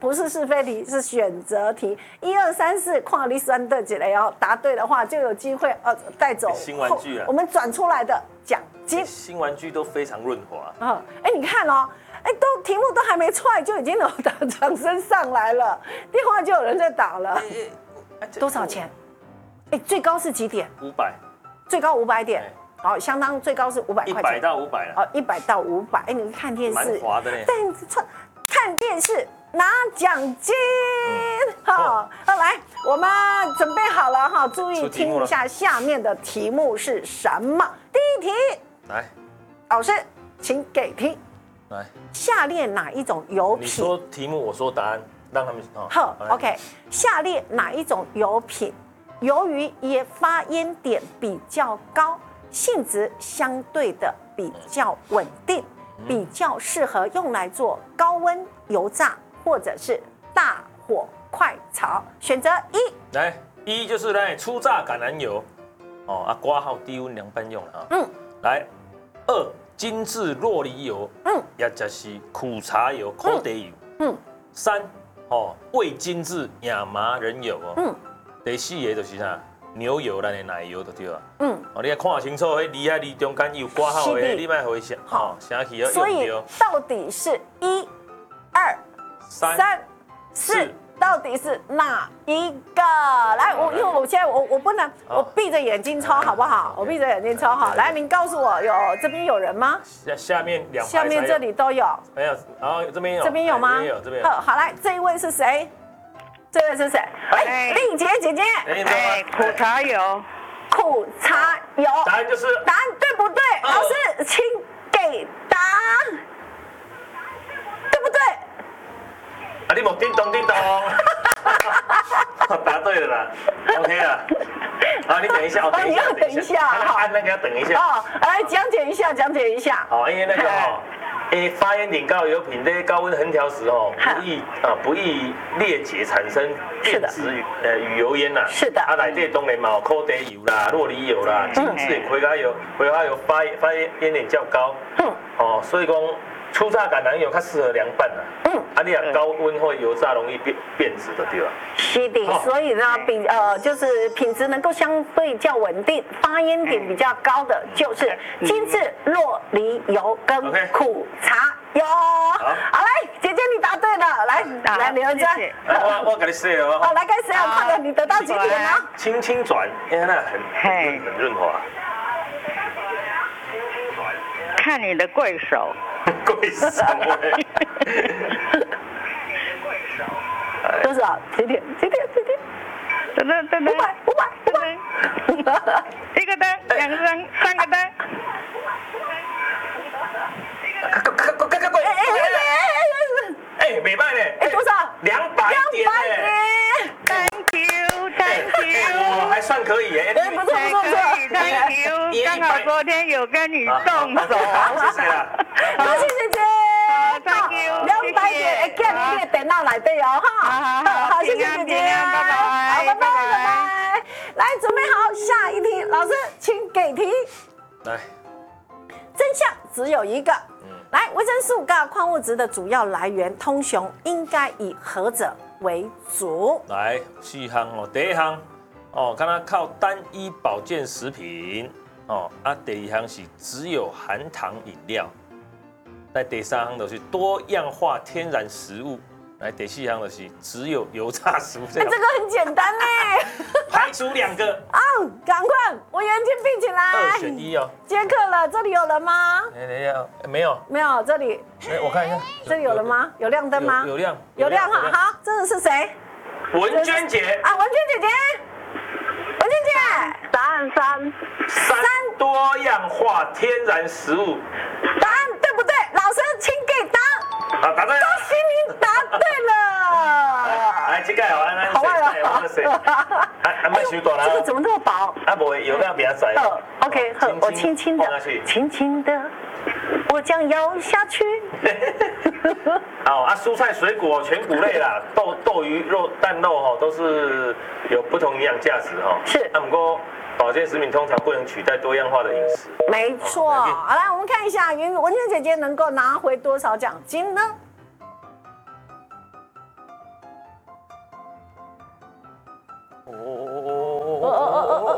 不是是非题，是选择题。1、2、3、4，看你选对几类哦，答对的话就有机会带走新玩具啊， 我们转出来的奖金。 新玩具都非常润滑。 你看哦。题目都还没出来，就已经有掌声上来了，电话就有人在打了。多少钱？最高是几点 ？500， 最高500点。好，相当最高是500块钱。 100到500了。 100到500。你看电视， 蛮滑的嘞。 但看电视拿奖金。好，来，我们准备好了哈，注意听一下下面的题目是什么。第一题， 来， 老师，请给题。 来， 下列哪一种油品？ 你说题目，我说答案，让他们好 ，OK。下列哪一种油品，由于也发烟点比较高，性质相对的比较稳定，比较适合用来做高温油炸或者是大火快炒？选择1。 来，1就是来初榨橄榄油，挂号低温凉拌用了啊。来，2。精致酪梨油，也就是苦茶油、苦茶油，3，未精致亚麻仁油第4个就是啥牛油，咱的奶油就对了。你要看清楚，迄字中间有挂号的，你卖回想，写起要用对。 所以到底是1、2、3、4。到底是哪一个？来，因为我现在我不能，我闭着眼睛抽好不好？我闭着眼睛抽好。来，您告诉我，这边有人吗？ 下面2排。 下面这里都有。 没有，然后这边有。 这边有吗？ 这边有，这边有。 好，来，这一位是谁？这位是谁？丽姐姐姐。 苦茶油。 苦茶油。 答案就是。 答案对不对？老师，请给答。对不对？ 你莫叮咚叮咚，答对了啦 ，OK 了。好，你等一下，我等一下， 你要等一下，好， 按那个要等一下。 来讲解一下，讲解一下。 好，因为那个发烟点高的油品在高温烹调时不易裂解产生电子与油烟呐。 是的。 内底当然嘛有苦茶油啦、酪梨油啦、精致的葵花油发烟点较高。所以讲。初榨橄榄油较适合凉拌啦，你高温或油炸容易变质的对吧？ 是的，所以呢，就是品质能够相对较稳定，发烟点比较高的就是精致酪梨油跟苦茶油。好，来，姐姐你答对了，来刘真， 我给你说哦。 好，来开始看看你得到几点呢？ 轻轻转，因为那很润滑。 看你的贵手。 贵手多少？几点？ 等500，一个灯，2个灯，3个灯。 没卖呢。 多少 ？200点。 Thank you。 我还算可以耶。 不错。 Thank you。刚好昨天有跟你动手。 谢谢啦。 恭喜姐姐。 Thank you。 200点，给你的电脑来对哦哈。好，谢谢姐姐。 拜拜。 好，拜拜。来，准备好下一题，老师请给题。 来， 真相只有一个。来，维生素跟矿物质的主要来源，通常应该以何者为主？ 来4项第1项敢若靠单一保健食品第2项是只有含糖饮料，来第3项就是多样化天然食物，来第4项就是只有油炸食物。 这个很简单呢， 排除2个。 赶快，我眼睛闭起来。 2选1哦。 接客了，这里有人吗？ 没有。 没有，这里。 我看一下， 这里有人吗？有亮灯吗？ 有亮。 好，这个是谁？ 文娟姐。 文娟姐姐。文娟姐。 答案3。 多样化天然食物。 答案对不对？老师，请给答。 答对。 恭喜你答对了。 来，这个好坏了。这个怎么这么薄？ 不会油量比较窄。 OK， 我轻轻的，我将摇下去。 蔬菜水果全谷类啦，豆鱼肉蛋肉都是有不同营养价值是。 不过保健食品通常不能取代多样化的饮食。 没错。好，来我们看一下，文娟姐姐能够拿回多少奖金呢？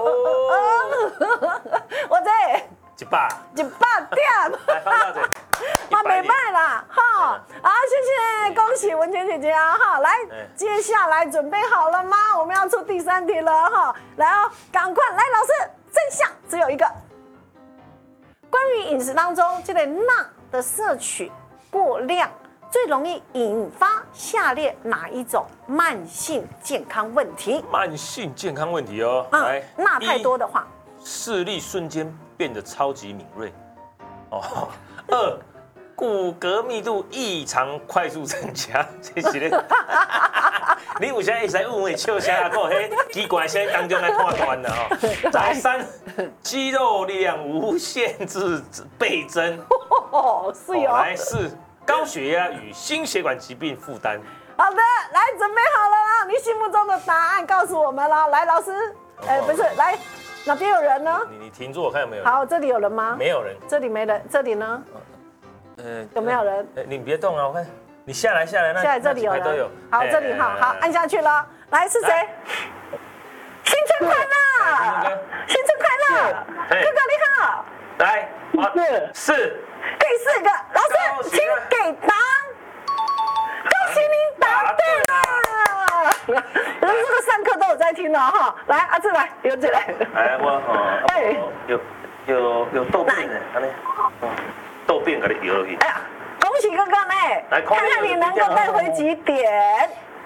我这 100， 100点， 来放大这， 嘛没卖啦，哈，好，谢谢，恭喜文娟姐姐啊，哈，来，接下来准备好了吗？我们要出第3题了，哈，来哦，赶快来，老师，真相只有一个，关于饮食当中这个钠的摄取过量，最容易引发下列哪一种慢性健康问题？ 慢性健康问题哦，来， 钠太多的话， 视力瞬间变得超级敏锐，哦，2，骨骼密度异常快速增加，这是咧，你有啥会使误会笑声啊？个迄奇怪声当中来判断的哦。来3，肌肉力量无限制倍增， 哦，是哦。 来4，高血压与心血管疾病负担。 好的，来准备好了啦！你心目中的答案告诉我们了。来，老师，不是，来哪边有人呢？ 你停住，我看有没有人。 好，这里有人吗？ 没有人。 这里没人，这里呢？有没有人？ 你别动啊，我看你下来， 下来这里有人。都有。好，这里好，按下去了。来，是谁？新春快乐！新春快乐！哥哥你好。 来，4， 第4个，老师请给答案。恭喜您答对了！这个上课都有在听了哈。来，阿志来，有起来。 来，我有豆饼的，安尼，豆饼给你摇落去。 哎呀，恭喜哥哥呢！来，看看你能够带回几点。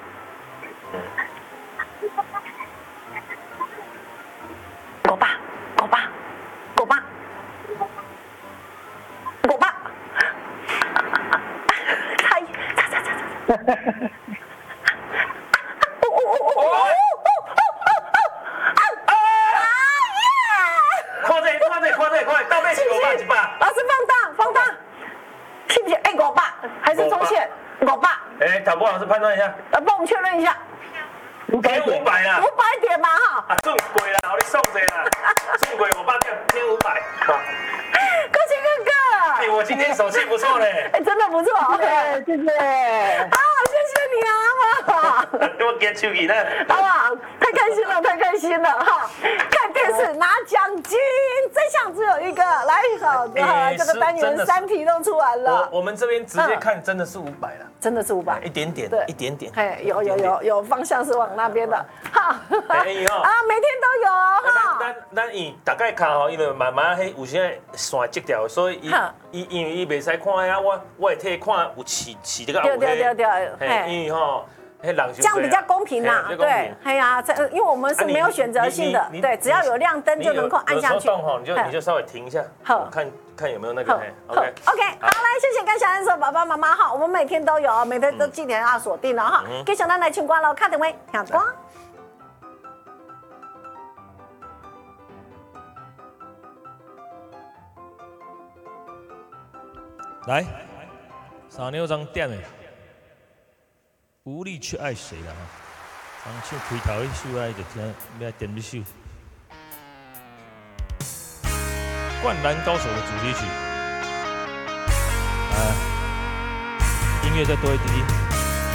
狗爸，狗爸，狗爸，狗爸。 快，到背起500。 老师放大，信不信？哎，500还是中线？500。 哎，导播老师判断一下。 帮我们确认一下。 偏500啦。 500点嘛哈。 啊，中贵啦，我你送谁啦？中贵500点，偏500。 恭喜哥哥！ 哎，我今天手气不错嘞。 哎，真的不错。 谢谢。 好，谢谢你啊，好不好？ 我给手机呢。 好不好？太开心了哈！看电视拿奖金，真相只有一个。来，好，这个单元3题都出完了。 我们这边直接看，真的是500了， 真的是500， 一点点，一点点。 哎，有方向是往那边的。好，啊，每天都有哈。咱大概看吼，因为慢慢迄有些线截掉，所以因为伊袂使看呀，我会替看有起这个对，因为吼。 这样比较公平啦，对，哎呀，因为我们是没有选择性的，对，只要有亮灯就能够按下去。 你就稍微停一下，看有没有那个。OK， 好，来，谢谢甘小安说爸爸妈妈好，我们每天都有，每天都记得要锁定了哈。给小丹来请关了，看电话，听歌。 来，3秒钟点的。无力去爱谁了哈，唱开头一首啊，就听要点一首《灌篮高手》的主题曲，音乐再多一点点。